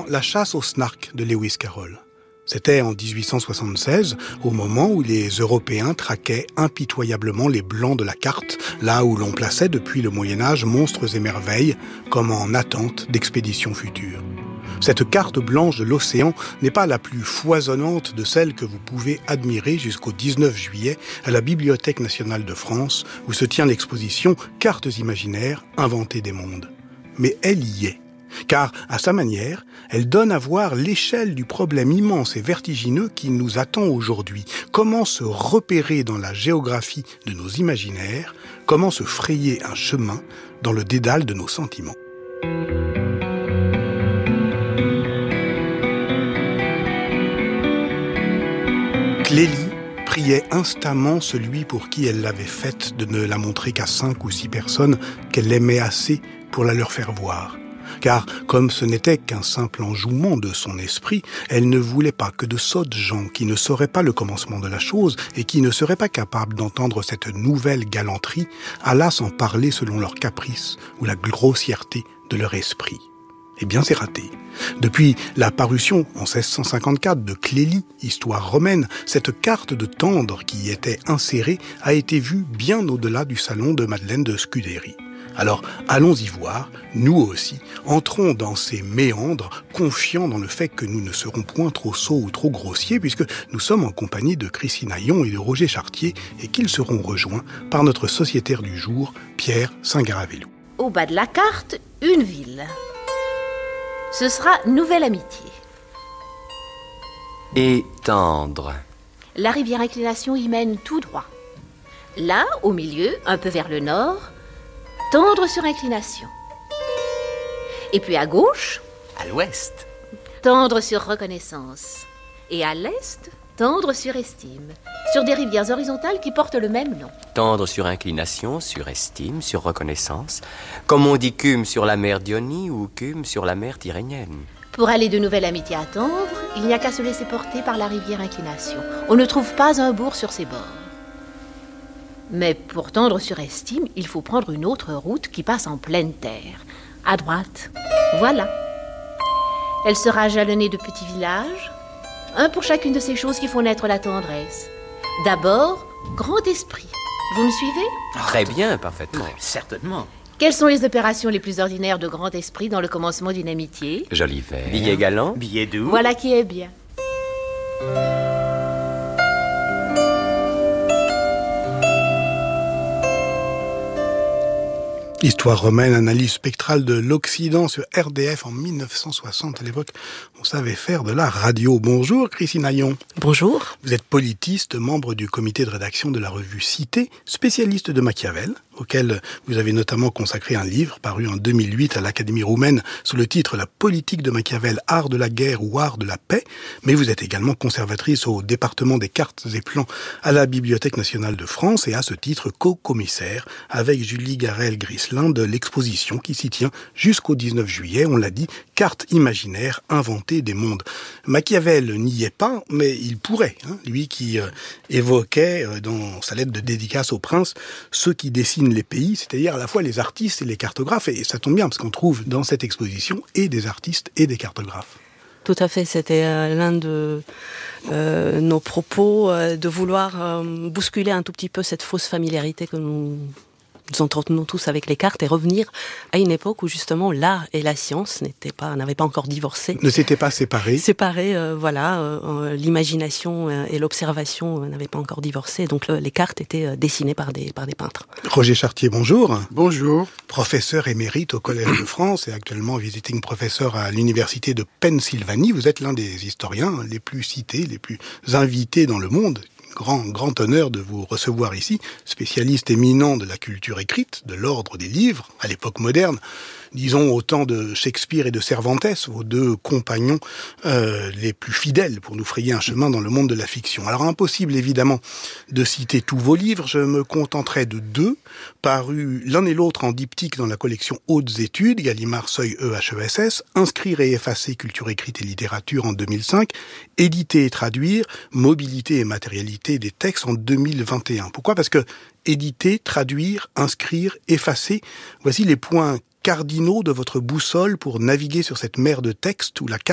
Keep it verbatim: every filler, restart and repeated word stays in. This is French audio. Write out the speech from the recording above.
La chasse au snark de Lewis Carroll. C'était en dix-huit cent soixante-seize, au moment où les Européens traquaient impitoyablement les blancs de la carte, là où l'on plaçait depuis le Moyen-Âge monstres et merveilles, comme en attente d'expéditions futures. Cette carte blanche de l'océan n'est pas la plus foisonnante de celles que vous pouvez admirer jusqu'au dix-neuf juillet à la Bibliothèque nationale de France, où se tient l'exposition « Cartes imaginaires, inventées des mondes ». Mais elle y est. Car, à sa manière, elle donne à voir l'échelle du problème immense et vertigineux qui nous attend aujourd'hui. Comment se repérer dans la géographie de nos imaginaires, comment se frayer un chemin dans le dédale de nos sentiments. Clélie priait instamment celui pour qui elle l'avait faite de ne la montrer qu'à cinq ou six personnes qu'elle aimait assez pour la leur faire voir. Car, comme ce n'était qu'un simple enjouement de son esprit, elle ne voulait pas que de sottes gens qui ne sauraient pas le commencement de la chose et qui ne seraient pas capables d'entendre cette nouvelle galanterie allassent en parler selon leur caprice ou la grossièreté de leur esprit. Eh bien, c'est raté. Depuis la parution en seize cent cinquante-quatre de Clélie, histoire romaine, cette carte de tendre qui y était insérée a été vue bien au-delà du salon de Madeleine de Scudéry. Alors, allons-y voir, nous aussi, entrons dans ces méandres, confiants dans le fait que nous ne serons point trop sots ou trop grossiers, puisque nous sommes en compagnie de Christine Ayon et de Roger Chartier, et qu'ils seront rejoints par notre sociétaire du jour, Pierre Saint-Garavelou. Au bas de la carte, une ville. Ce sera Nouvelle Amitié. Et tendre. La rivière Inclination y mène tout droit. Là, au milieu, un peu vers le nord, Tendre sur Inclination. Et puis à gauche, À l'ouest. Tendre sur Reconnaissance. Et à l'est, Tendre sur Estime. Sur des rivières horizontales qui portent le même nom. Tendre sur inclination, sur estime, sur reconnaissance. Comme on dit Cume sur la mer d'Ionie ou Cume sur la mer Tyrrhénienne. Pour aller de Nouvelle Amitié à Tendre, il n'y a qu'à se laisser porter par la rivière Inclination. On ne trouve pas un bourg sur ses bords. Mais pour Tendre sur Estime, il faut prendre une autre route qui passe en pleine terre. À droite, voilà. Elle sera jalonnée de petits villages, un pour chacune de ces choses qui font naître la tendresse. D'abord, Grand Esprit. Vous me suivez ? Très bien, parfaitement. Certainement. Quelles sont les opérations les plus ordinaires de Grand Esprit dans le commencement d'une amitié ? Joli vert. Billet galant. Billet doux. Voilà qui est bien. Histoire romaine, analyse spectrale de l'Occident sur R D F en mille neuf cent soixante. À l'époque, on savait faire de la radio. Bonjour, Christine Ayon. Bonjour. Vous êtes politiste, membre du comité de rédaction de la revue Cité, spécialiste de Machiavel, auquel vous avez notamment consacré un livre paru en deux mille huit à l'Académie roumaine sous le titre « La politique de Machiavel, art de la guerre ou art de la paix ». Mais vous êtes également conservatrice au département des cartes et plans à la Bibliothèque nationale de France et à ce titre co-commissaire avec Julie Garel-Grisselin de l'exposition qui s'y tient jusqu'au dix-neuf juillet, on l'a dit, Cartes imaginaires inventées des mondes. Machiavel n'y est pas, mais il pourrait, hein, lui qui euh, évoquait euh, dans sa lettre de dédicace au prince ceux qui dessinent les pays, c'est-à-dire à la fois les artistes et les cartographes, et ça tombe bien parce qu'on trouve dans cette exposition et des artistes et des cartographes. Tout à fait, c'était euh, l'un de euh, nos propos, euh, de vouloir euh, bousculer un tout petit peu cette fausse familiarité que nous... nous entretenons tous avec les cartes et revenir à une époque où justement l'art et la science n'étaient pas, n'avaient pas encore divorcé. Ne s'étaient pas séparés. Séparés, euh, voilà, euh, l'imagination et l'observation n'avaient pas encore divorcé, donc le, les cartes étaient dessinées par des, par des peintres. Roger Chartier, bonjour. Bonjour. Professeur émérite au Collège de France et actuellement visiting professeur à l'Université de Pennsylvanie. Vous êtes l'un des historiens les plus cités, les plus invités dans le monde. Grand, grand honneur de vous recevoir ici, spécialiste éminent de la culture écrite, de l'ordre des livres, à l'époque moderne, disons au temps de Shakespeare et de Cervantes, vos deux compagnons euh, les plus fidèles pour nous frayer un chemin dans le monde de la fiction. Alors impossible évidemment de citer tous vos livres, je me contenterai de deux, parus l'un et l'autre en diptyque dans la collection Hautes Études, Gallimard Seuil E H E S S, Inscrire et effacer culture écrite et littérature en deux mille cinq, Éditer et traduire, Mobilité et matérialité des textes en deux mille vingt et un. Pourquoi ? Parce que éditer, traduire, inscrire, effacer, voici les points cardinaux de votre boussole pour naviguer sur cette mer de textes où la carte